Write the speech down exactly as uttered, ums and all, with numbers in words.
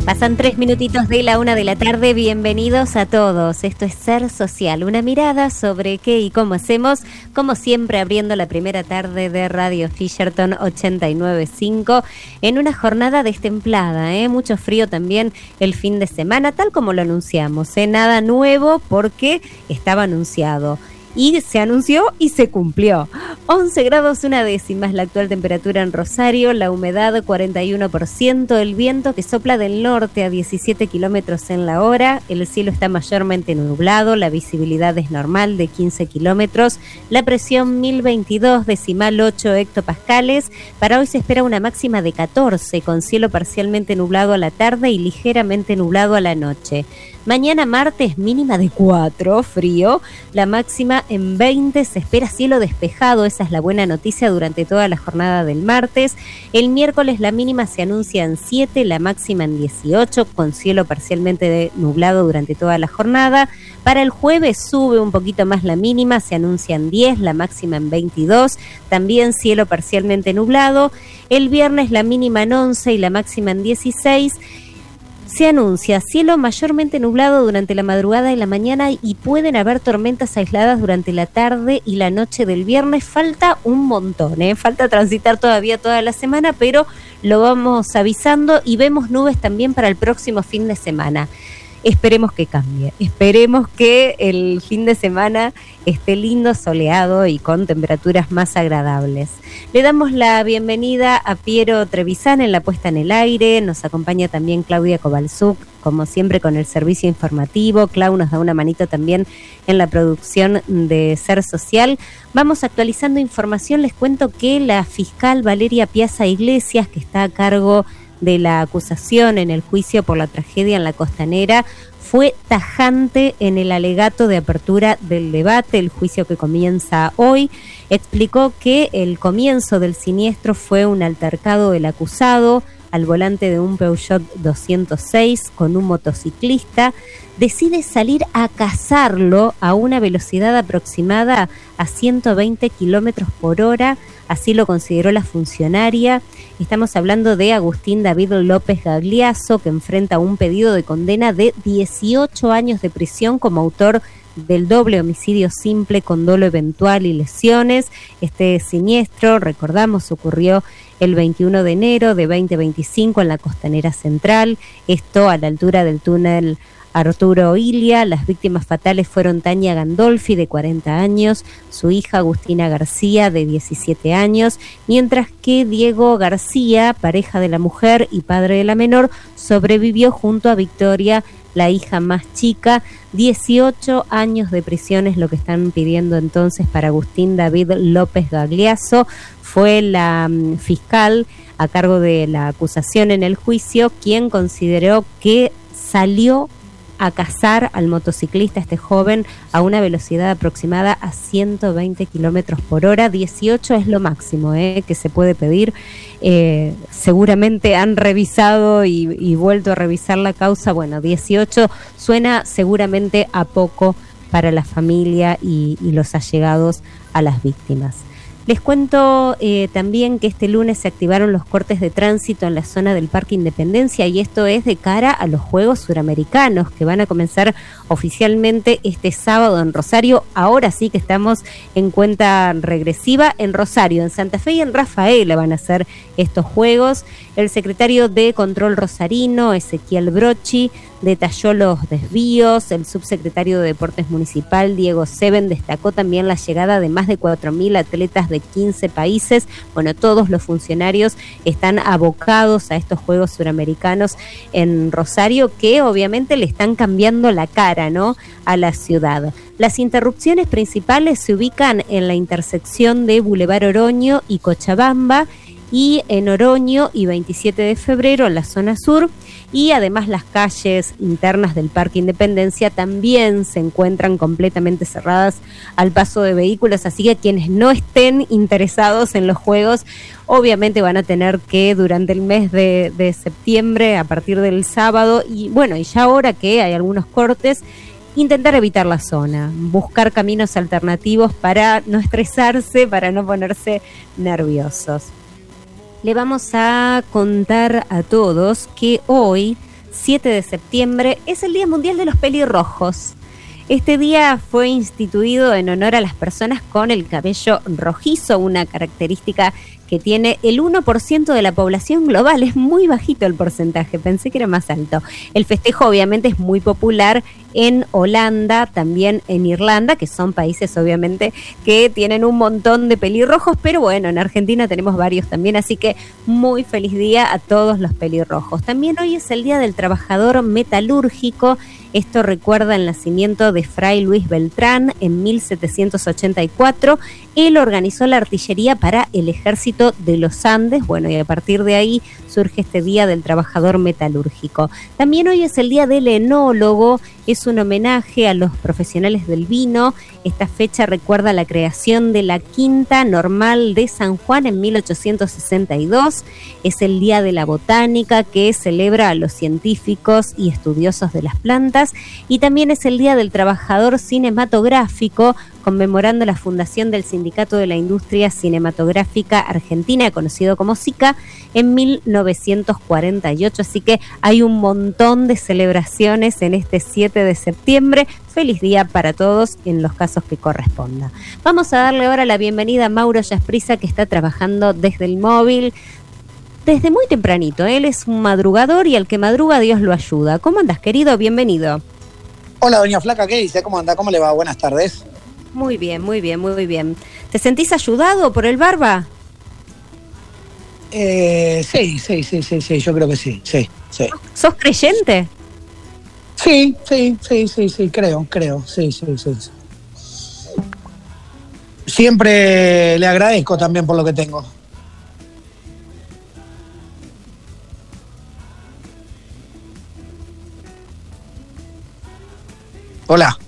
Pasan tres minutitos de la una de la tarde, bienvenidos a todos. Esto es Ser Social, una mirada sobre qué y cómo hacemos, como siempre abriendo la primera tarde de Radio Fisherton ochenta y nueve punto cinco en una jornada destemplada, ¿eh? Mucho frío también el fin de semana, tal como lo anunciamos, ¿eh? Nada nuevo porque estaba anunciado. Y se anunció y se cumplió. once grados una décima es la actual temperatura en Rosario, la humedad cuarenta y uno por ciento, el viento que sopla del norte a diecisiete kilómetros en la hora, el cielo está mayormente nublado, la visibilidad es normal de quince kilómetros, la presión mil veintidós decimal ocho hectopascales. Para hoy se espera una máxima de catorce, con cielo parcialmente nublado a la tarde y ligeramente nublado a la noche. Mañana martes mínima de cuatro, frío, la máxima en veinte, se espera cielo despejado, esa es la buena noticia durante toda la jornada del martes. El miércoles la mínima se anuncia en siete, la máxima en dieciocho, con cielo parcialmente nublado durante toda la jornada. Para el jueves sube un poquito más la mínima, se anuncia en diez, la máxima en veintidós, también cielo parcialmente nublado. El viernes la mínima en once y la máxima en dieciséis. Se anuncia cielo mayormente nublado durante la madrugada y la mañana y pueden haber tormentas aisladas durante la tarde y la noche del viernes. Falta un montón, ¿eh? Falta transitar todavía toda la semana, pero lo vamos avisando y vemos nubes también para el próximo fin de semana. Esperemos que cambie, esperemos que el fin de semana esté lindo, soleado y con temperaturas más agradables. Le damos la bienvenida a Piero Trevisan en la puesta en el aire, nos acompaña también Claudia Kovalchuk, como siempre con el servicio informativo. Clau nos da una manito también en la producción de Ser Social. Vamos actualizando información, les cuento que la fiscal Valeria Piazza Iglesias, que está a cargo de la acusación en el juicio por la tragedia en la Costanera, fue tajante en el alegato de apertura del debate, el juicio que comienza hoy. Explicó que el comienzo del siniestro fue un altercado del acusado al volante de un Peugeot doscientos seis con un motociclista. Decide salir a cazarlo a una velocidad aproximada a ciento veinte kilómetros por hora, así lo consideró la funcionaria. Estamos hablando de Agustín David López Gagliasso, que enfrenta un pedido de condena de dieciocho años de prisión como autor del doble homicidio simple con dolo eventual y lesiones. Este siniestro, recordamos, ocurrió el veintiuno de enero de veinte veinticinco en la Costanera Central, esto a la altura del túnel Arturo Ilia. Las víctimas fatales fueron Tania Gandolfi, de cuarenta años, su hija Agustina García, de diecisiete años, mientras que Diego García, pareja de la mujer y padre de la menor, sobrevivió junto a Victoria, la hija más chica. dieciocho años de prisión es lo que están pidiendo entonces para Agustín David López Gagliasso. Fue la um, fiscal a cargo de la acusación en el juicio quien consideró que salió a cazar al motociclista, este joven, a una velocidad aproximada a ciento veinte kilómetros por hora. dieciocho es lo máximo eh, que se puede pedir. Eh, seguramente han revisado y, y vuelto a revisar la causa. Bueno, dieciocho suena seguramente a poco para la familia y, y los allegados a las víctimas. Les cuento eh, también que este lunes se activaron los cortes de tránsito en la zona del Parque Independencia, y esto es de cara a los Juegos Suramericanos que van a comenzar oficialmente este sábado en Rosario. Ahora sí que estamos en cuenta regresiva en Rosario, en Santa Fe y en Rafaela van a ser estos Juegos. El secretario de Control rosarino, Ezequiel Brochi, detalló los desvíos. El subsecretario de Deportes Municipal, Diego Seven, destacó también la llegada de más de cuatro mil atletas de quince países. Bueno, todos los funcionarios están abocados a estos Juegos Suramericanos en Rosario, que obviamente le están cambiando la cara, ¿no?, a la ciudad. Las interrupciones principales se ubican en la intersección de Boulevard Oroño y Cochabamba, y en Oroño y veintisiete de febrero en la zona sur, y además las calles internas del Parque Independencia también se encuentran completamente cerradas al paso de vehículos, así que quienes no estén interesados en los juegos obviamente van a tener que durante el mes de, de septiembre, a partir del sábado, y bueno, y ya ahora que hay algunos cortes, intentar evitar la zona, buscar caminos alternativos para no estresarse, para no ponerse nerviosos. Le vamos a contar a todos que hoy siete de septiembre, es el Día Mundial de los Pelirrojos. Este día fue instituido en honor a las personas con el cabello rojizo, una característica que tiene el uno por ciento de la población global. Es muy bajito el porcentaje, pensé que era más alto. El festejo obviamente es muy popular en Holanda, también en Irlanda, que son países obviamente que tienen un montón de pelirrojos, pero bueno, en Argentina tenemos varios también, así que muy feliz día a todos los pelirrojos. También hoy es el Día del Trabajador Metalúrgico. Esto recuerda el nacimiento de Fray Luis Beltrán en mil setecientos ochenta y cuatro. Él organizó la artillería para el ejército de los Andes, bueno, y a partir de ahí surge este Día del Trabajador Metalúrgico. También hoy es el Día del Enólogo, es un homenaje a los profesionales del vino. Esta fecha recuerda la creación de la Quinta Normal de San Juan en mil ochocientos sesenta y dos. Es el Día de la Botánica, que celebra a los científicos y estudiosos de las plantas. Y también es el Día del Trabajador Cinematográfico, conmemorando la fundación del Sindicato de la Industria Cinematográfica Argentina, conocido como SICA, en mil novecientos cuarenta y ocho. Así que hay un montón de celebraciones en este siete de septiembre. Feliz día para todos en los casos que corresponda. Vamos a darle ahora la bienvenida a Mauro Yasprisa, que está trabajando desde el móvil desde muy tempranito. Él es un madrugador y al que madruga Dios lo ayuda. ¿Cómo andas, querido? Bienvenido. Hola, doña Flaca, ¿qué dice? ¿Cómo anda? ¿Cómo le va? Buenas tardes. Muy bien, muy bien, muy bien. ¿Te sentís ayudado por el Barba? Eh, sí, sí, sí, sí, sí, yo creo que sí, sí, sí. ¿Sos creyente? Sí, sí, sí, sí, sí, creo, creo, sí, sí, sí. Siempre le agradezco también por lo que tengo. Hola.